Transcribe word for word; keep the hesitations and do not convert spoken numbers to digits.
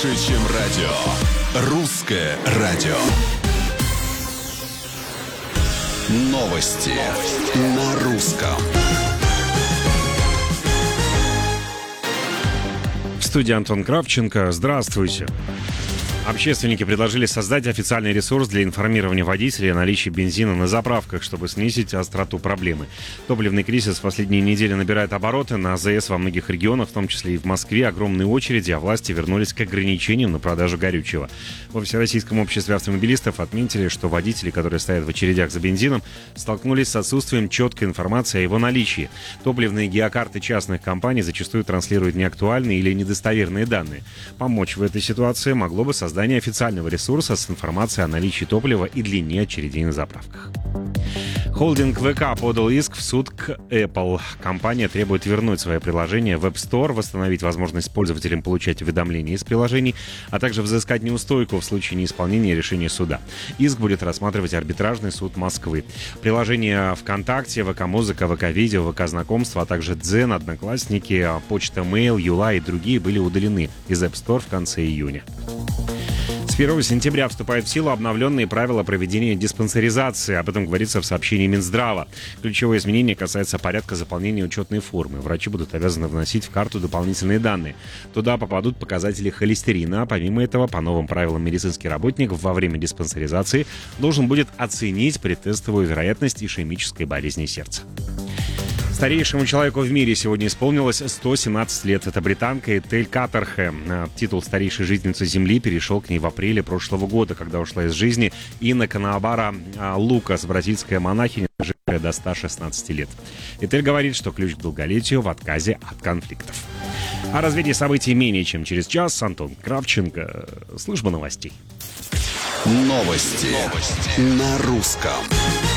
Больше, чем радио. Русское радио. Новости на русском. В студии Антон Кравченко. Здравствуйте. Общественники предложили создать официальный ресурс для информирования водителей о наличии бензина на заправках, чтобы снизить остроту проблемы. Топливный кризис в последние недели набирает обороты. На АЗС во многих регионах, в том числе и в Москве, огромные очереди, а власти вернулись к ограничениям на продажу горючего. Во Всероссийском обществе автомобилистов отметили, что водители, которые стоят в очередях за бензином, столкнулись с отсутствием четкой информации о его наличии. Топливные геокарты частных компаний зачастую транслируют неактуальные или недостоверные данные. Помочь в этой ситуации могло бы создать создание официального ресурса с информацией о наличии топлива и длине очередей на заправках. Холдинг ВК подал иск в суд к Apple. Компания требует вернуть свое приложение в App Store, восстановить возможность пользователям получать уведомления из приложений, а также взыскать неустойку в случае неисполнения решения суда. Иск будет рассматривать арбитражный суд Москвы. Приложения ВКонтакте, ВК-музыка, ВК-видео, ВК-знакомство, а также Дзен, Одноклассники, Почта Mail, Юла и другие были удалены из App Store в конце июня. С первого сентября вступают в силу обновленные правила проведения диспансеризации. Об этом говорится в сообщении Минздрава. Ключевое изменение касается порядка заполнения учетной формы. Врачи будут обязаны вносить в карту дополнительные данные. Туда попадут показатели холестерина. Помимо этого, по новым правилам, медицинский работник во время диспансеризации должен будет оценить предтестовую вероятность ишемической болезни сердца. Старейшему человеку в мире сегодня исполнилось сто семнадцать лет. Это британка Этель Каттерхэ. Титул старейшей жительницы Земли перешел к ней в апреле прошлого года, когда ушла из жизни Инна Канабара Лукас, бразильская монахиня, жившая до ста шестнадцати лет. Этель говорит, что ключ к долголетию в отказе от конфликтов. О развитии событий менее чем через час. Антон Кравченко, служба новостей. Новости, Новости. На русском.